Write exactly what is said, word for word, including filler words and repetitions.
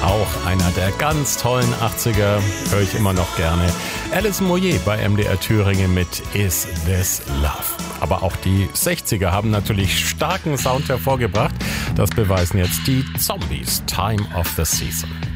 Auch einer der ganz tollen achtziger, höre ich immer noch gerne. Alison Moyet bei M D R Thüringen mit Is This Love. Aber auch die sechziger haben natürlich starken Sound hervorgebracht. Das beweisen jetzt die Zombies, Time of the Season.